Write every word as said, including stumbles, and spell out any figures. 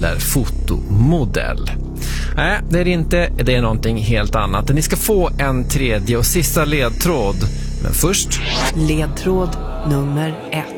eller fotomodell. Nej, det är det inte. Det är någonting helt annat. Ni ska få en tredje och sista ledtråd. Men först... Ledtråd nummer ett.